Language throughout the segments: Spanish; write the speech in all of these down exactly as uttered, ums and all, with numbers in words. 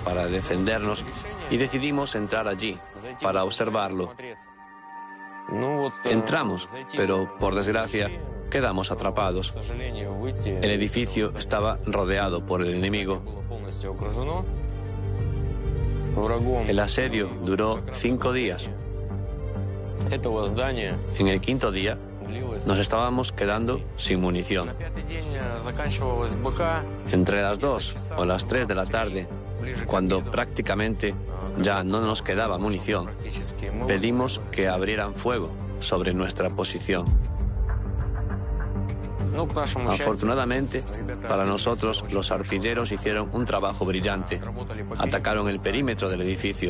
para defendernos y decidimos entrar allí para observarlo. Entramos, pero por desgracia quedamos atrapados. El edificio estaba rodeado por el enemigo. El asedio duró cinco días. En el quinto día nos estábamos quedando sin munición. Entre las dos o las tres de la tarde, cuando prácticamente ya no nos quedaba munición, pedimos que abrieran fuego sobre nuestra posición. Afortunadamente, para nosotros, los artilleros hicieron un trabajo brillante. Atacaron el perímetro del edificio.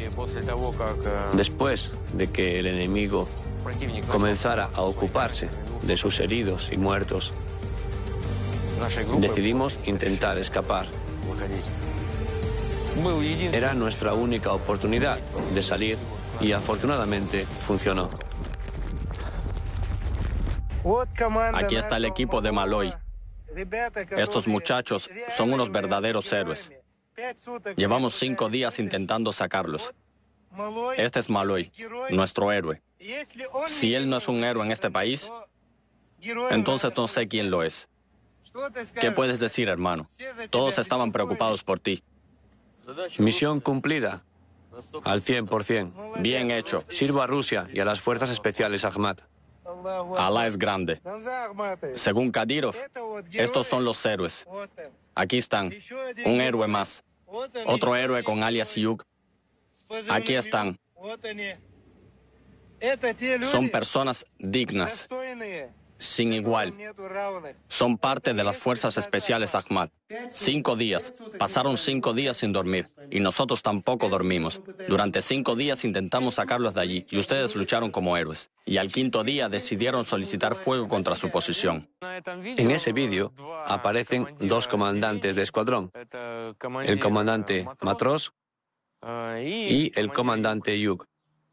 Después de que el enemigo comenzara a ocuparse de sus heridos y muertos, decidimos intentar escapar. Era nuestra única oportunidad de salir y afortunadamente funcionó. Aquí está el equipo de Maloy. Estos muchachos son unos verdaderos héroes. Llevamos cinco días intentando sacarlos. Este es Maloy, nuestro héroe. Si él no es un héroe en este país, entonces no sé quién lo es. ¿Qué puedes decir, hermano? Todos estaban preocupados por ti. Misión cumplida. Al cien por cien. Bien hecho. Sirvo a Rusia y a las fuerzas especiales Ahmad. Alá es grande. Según Kadyrov, estos son los héroes. Aquí están. Un héroe más. Otro héroe con alias Yug. Aquí están. Son personas dignas, sin igual. Son parte de las fuerzas especiales Ahmad. Cinco días. Pasaron cinco días sin dormir. Y nosotros tampoco dormimos. Durante cinco días intentamos sacarlos de allí. Y ustedes lucharon como héroes. Y al quinto día decidieron solicitar fuego contra su posición. En ese vídeo aparecen dos comandantes de escuadrón. El comandante Matros y el comandante Yug.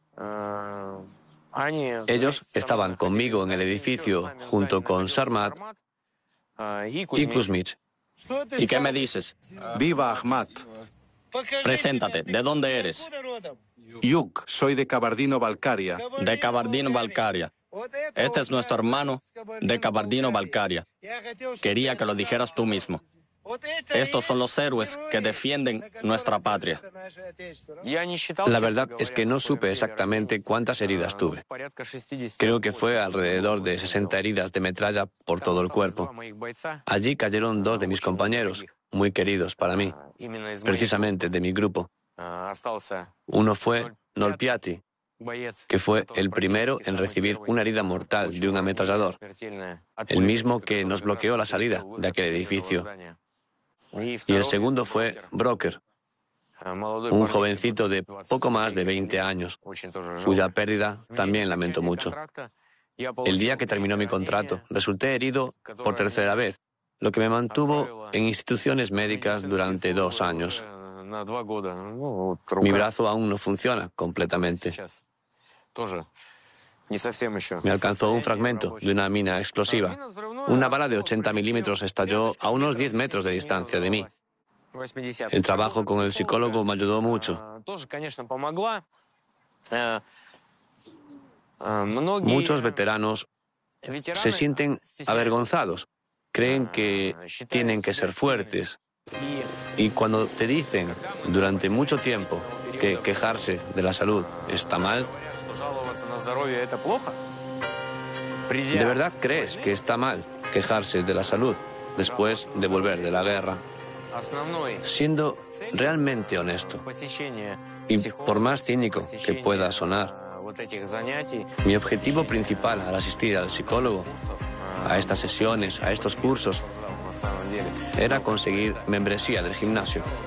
Ellos estaban conmigo en el edificio junto con Sarmat y Kuzmich. ¿Y qué me dices? Viva Ahmad. Preséntate. ¿De dónde eres? Yug, soy de Kabardino-Balkaria. De Kabardino-Balkaria. Este es nuestro hermano de Kabardino-Balkaria. Quería que lo dijeras tú mismo. Estos son los héroes que defienden nuestra patria. La verdad es que no supe exactamente cuántas heridas tuve. Creo que fue alrededor de sesenta heridas de metralla por todo el cuerpo. Allí cayeron dos de mis compañeros, muy queridos para mí, precisamente de mi grupo. Uno fue Nolpiati, que fue el primero en recibir una herida mortal de un ametrallador, el mismo que nos bloqueó la salida de aquel edificio. Y el segundo fue Broker, un jovencito de poco más de veinte años, cuya pérdida también lamento mucho. El día que terminó mi contrato, resulté herido por tercera vez, lo que me mantuvo en instituciones médicas durante dos años. Mi brazo aún no funciona completamente. Me alcanzó un fragmento de una mina explosiva. Una bala de ochenta milímetros estalló a unos diez metros de distancia de mí. El trabajo con el psicólogo me ayudó mucho. Muchos veteranos se sienten avergonzados. Creen que tienen que ser fuertes. Y cuando te dicen durante mucho tiempo que quejarse de la salud está mal, ¿de verdad crees que está mal quejarse de la salud después de volver de la guerra? Siendo realmente honesto, y por más cínico que pueda sonar, mi objetivo principal al asistir al psicólogo, a estas sesiones, a estos cursos, era conseguir membresía del gimnasio.